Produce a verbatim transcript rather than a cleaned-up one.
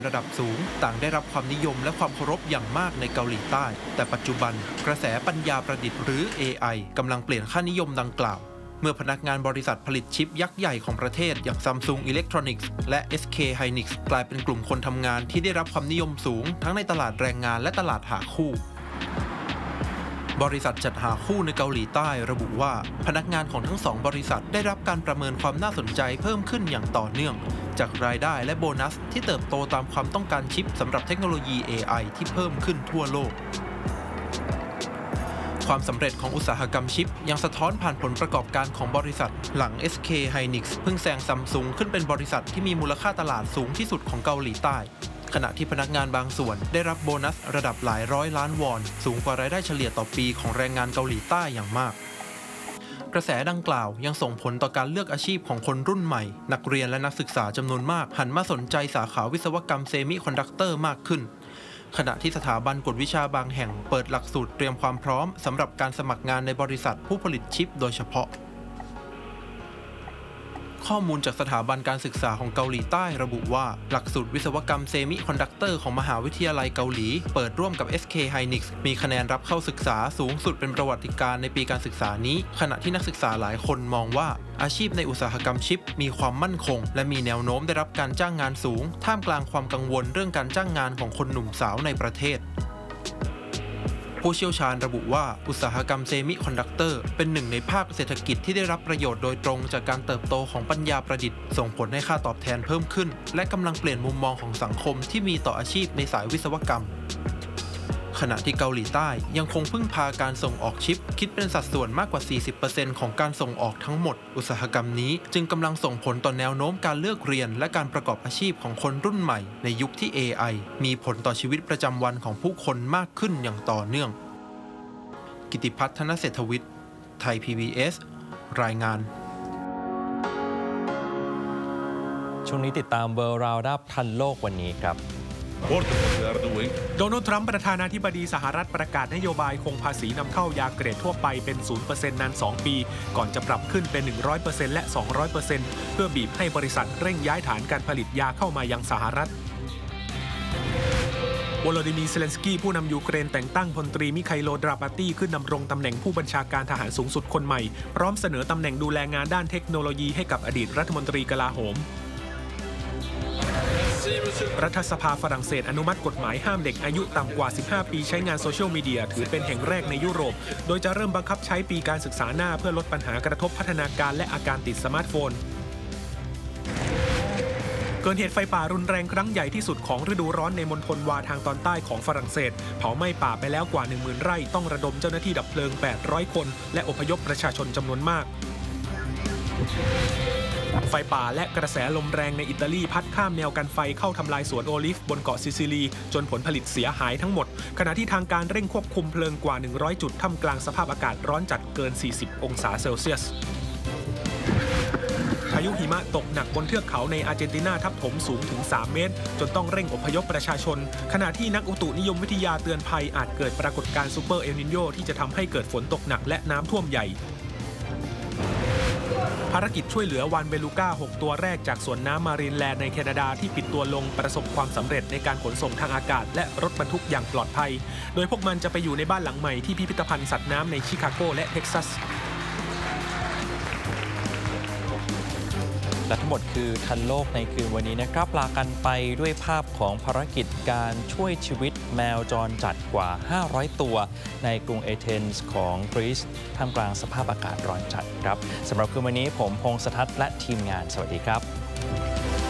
ระดับสูงต่างได้รับความนิยมและความเคารพอย่างมากในเกาหลีใต้แต่ปัจจุบันกระแสปัญญาประดิษฐ์หรือ เอ ไอ กำลังเปลี่ยนค่านิยมดังกล่าวเมื่อพนักงานบริษัทผลิตชิปยักษ์ใหญ่ของประเทศอย่าง Samsung Electronics และ เอส เค Hynix กลายเป็นกลุ่มคนทำงานที่ได้รับความนิยมสูงทั้งในตลาดแรงงานและตลาดหาคู่บริษัทจัดหาคู่ในเกาหลีใต้ระบุว่าพนักงานของทั้งสองบริษัทได้รับการประเมินความน่าสนใจเพิ่มขึ้นอย่างต่อเนื่องจากรายได้และโบนัสที่เติบโตตามความต้องการชิปสำหรับเทคโนโลยี เอ ไอ ที่เพิ่มขึ้นทั่วโลกความสำเร็จของอุตสาหกรรมชิปยังสะท้อนผ่านผลประกอบการของบริษัทหลัง เอส เค Hynix เพิ่งแซง Samsung ขึ้นเป็นบริษัทที่มีมูลค่าตลาดสูงที่สุดของเกาหลีใต้ขณะที่พนักงานบางส่วนได้รับโบนัสระดับหลายร้อยล้านวอนสูงกว่ารายได้เฉลี่ยต่อปีของแรงงานเกาหลีใต้อย่างมากกระแสดังกล่าวยังส่งผลต่อการเลือกอาชีพของคนรุ่นใหม่นักเรียนและนักศึกษาจำนวนมากหันมาสนใจสาขาวิศวกรรมเซมิคอนดักเตอร์มากขึ้นขณะที่สถาบันกวดวิชาบางแห่งเปิดหลักสูตรเตรียมความพร้อมสำหรับการสมัครงานในบริษัทผู้ผลิตชิปโดยเฉพาะข้อมูลจากสถาบันการศึกษาของเกาหลีใต้ระบุว่าหลักสูตรวิศวกรรมเซมิคอนดักเตอร์ของมหาวิทยาลัยเกาหลีเปิดร่วมกับ เอส เค Hynix มีคะแนนรับเข้าศึกษาสูงสุดเป็นประวัติการณ์ในปีการศึกษานี้ขณะที่นักศึกษาหลายคนมองว่าอาชีพในอุตสาหกรรมชิปมีความมั่นคงและมีแนวโน้มได้รับการจ้างงานสูงท่ามกลางความกังวลเรื่องการจ้างงานของคนหนุ่มสาวในประเทศผู้เชี่ยวชาญระบุว่าอุตสาหกรรมเซมิคอนดักเตอร์เป็นหนึ่งในภาคเศรษฐกิจที่ได้รับประโยชน์โดยตรงจากการเติบโตของปัญญาประดิษฐ์ส่งผลให้ค่าตอบแทนเพิ่มขึ้นและกำลังเปลี่ยนมุมมองของสังคมที่มีต่ออาชีพในสายวิศวกรรมขณะที่เกาหลีใต้ยังคงพึ่งพาการส่งออกชิปคิดเป็นสัดส่วนมากกว่า สี่สิบเปอร์เซ็นต์ ของการส่งออกทั้งหมดอุตสาหกรรมนี้จึงกำลังส่งผลต่อแนวโน้มการเลือกเรียนและการประกอบอาชีพของคนรุ่นใหม่ในยุคที่ เอ ไอ มีผลต่อชีวิตประจำวันของผู้คนมากขึ้นอย่างต่อเนื่องกิติพัฒน์ ธนเศรษฐวิทย์ ไทย พี บี เอส รายงานช่วงนี้ติดตาม World Roundup ทันโลกวันนี้ครับโดนัลด์ทรัมป์ประธานาธิบดีสหรัฐประกาศนโยบายคงภาษีนำเข้ายาเกรดทั่วไปเป็น ศูนย์เปอร์เซ็นต์ นาน สอง ปีก่อนจะปรับขึ้นเป็น หนึ่งร้อยเปอร์เซ็นต์ และ สองร้อยเปอร์เซ็นต์ เพื่อบีบให้บริษัทเร่งย้ายฐานการผลิตยาเข้ามายังสหรัฐโวโลดิมีร์ เซเลนสกี้ผู้นำยูเครนแต่งตั้งพลตรีมิไคโล ดราปาตี้ขึ้นดำรงตำแหน่งผู้บัญชาการทหารสูงสุดคนใหม่พร้อมเสนอตำแหน่งดูแลงานด้านเทคโนโลยีให้กับอดีตรัฐมนตรีกลาโหมรัฐสภาฝรั่งเศสอนุมัติกฎหมายห้ามเด็กอายุต่ำกว่าสิบห้าปีใช้งานโซเชียลมีเดียถือเป็นแห่งแรกในยุโรปโดยจะเริ่มบังคับใช้ปีการศึกษาหน้าเพื่อลดปัญหากระทบพัฒนาการและอาการติดสมาร์ทโฟนเกิดเหตุไฟป่ารุนแรงครั้งใหญ่ที่สุดของฤดูร้อนในมณฑลวาทางตอนใต้ของฝรั่งเศสเผาไหม้ป่าไปแล้วกว่า หนึ่งหมื่น ไร่ต้องระดมเจ้าหน้าที่ดับเพลิงแปดร้อยคนและอพยพประชาชนจำนวนมากไฟป่าและกระแสลมแรงในอิตาลีพัดข้ามแนวกันไฟเข้าทำลายสวนโอลิฟบนเกาะซิซิลีจนผลผลิตเสียหายทั้งหมดขณะที่ทางการเร่งควบคุมเพลิงกว่าหนึ่งร้อยจุดท่ามกลางสภาพอากาศร้อนจัดเกินสี่สิบองศาเซลเซียสพายุหิมะตกหนักบนเทือกเขาในอาร์เจนตินาทับถมสูงถึงสามเมตรจนต้องเร่งอพยพประชาชนขณะที่นักอุตุนิยมวิทยาเตือนภัยอาจเกิดปรากฏการณ์ซูเปอร์เอลนิโญที่จะทำให้เกิดฝนตกหนักและน้ำท่วมใหญ่ภารกิจช่วยเหลือวานเบลูก้าหกตัวแรกจากสวนน้ำมารีนแลนด์ในแคนาดาที่ปิดตัวลงประสบความสำเร็จในการขนส่งทางอากาศและรถบรรทุกอย่างปลอดภัยโดยพวกมันจะไปอยู่ในบ้านหลังใหม่ที่พิพิธภัณฑ์สัตว์น้ำในชิคาโกและเท็กซัสและทั้งหมดคือทันโลกในคืนวันนี้นะครับลากันไปด้วยภาพของภารกิจการช่วยชีวิตแมวจรจัดกว่าห้าร้อยตัวในกรุงเอเธนส์ของกรีซท่ามกลางสภาพอากาศร้อนจัดครับสำหรับคืนวันนี้ผมพงษ์สทัศน์และทีมงานสวัสดีครับ